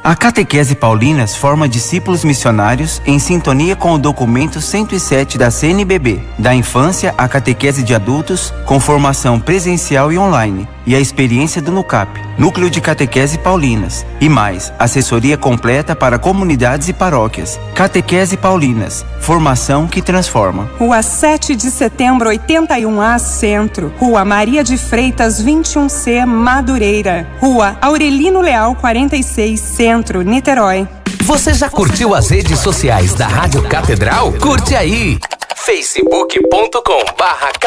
A Catequese Paulinas forma discípulos missionários em sintonia com o documento 107 da CNBB, da infância à catequese de adultos, com formação presencial e online, e a experiência do NUCAP, Núcleo de Catequese Paulinas, e mais, assessoria completa para comunidades e paróquias. Catequese Paulinas, formação que transforma. Rua 7 de Setembro, 81A, Centro. Rua Maria de Freitas, 21C, Madureira. Rua Aurelino Leal, 46, Centro, Niterói. Você já curtiu as redes sociais da Rádio Catedral? Curte aí! facebook.com/catedral